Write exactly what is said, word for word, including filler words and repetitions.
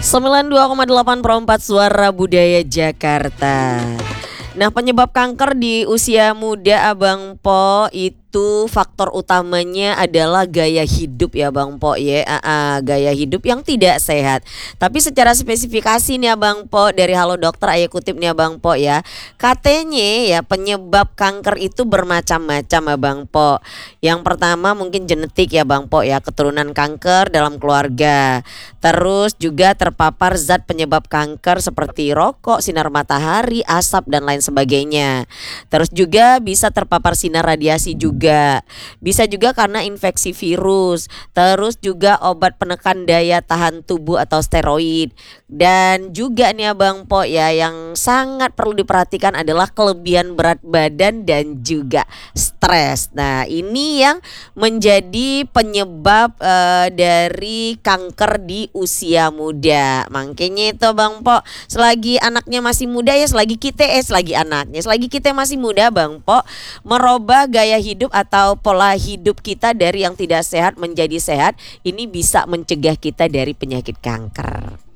sembilan puluh dua koma delapan per empat Suara Budaya Jakarta. Nah, penyebab kanker di usia muda Abang Po itu faktor utamanya adalah gaya hidup ya Bang Po ya. Aa, gaya hidup yang tidak sehat. Tapi secara spesifikasi nih Abang Po dari Halo Dokter Ayah kutip nih Abang Po ya. Katanya ya penyebab kanker itu bermacam-macam Abang Po. Yang pertama mungkin genetik ya Bang Po ya, keturunan kanker dalam keluarga. Terus juga terpapar zat penyebab kanker seperti rokok, sinar matahari, asap dan lain sebagainya. Terus juga bisa terpapar sinar radiasi juga. Bisa juga karena infeksi virus. Terus juga obat penekan daya tahan tubuh atau steroid. Dan juga nih Abang Po ya, yang sangat perlu diperhatikan adalah kelebihan berat badan dan juga stres. Nah, ini yang menjadi penyebab uh, dari kanker di usia muda. Makanya itu Bang Po, selagi anaknya masih muda ya, selagi kita eh selagi anaknya, selagi kita masih muda Bang Po, merubah gaya hidup atau pola hidup kita dari yang tidak sehat menjadi sehat, ini bisa mencegah kita dari penyakit kanker.